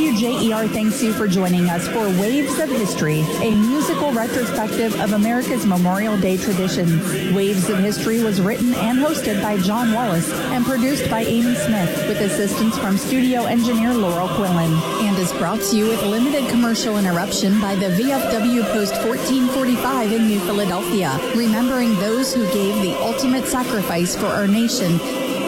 WJER thanks you for joining us for Waves of History, a musical retrospective of America's Memorial Day traditions. Waves of History was written and hosted by John Wallace and produced by Amy Smith with assistance from studio engineer Laurel Quillen, and is brought to you with limited commercial interruption by the VFW Post 1445 in New Philadelphia, remembering those who gave the ultimate sacrifice for our nation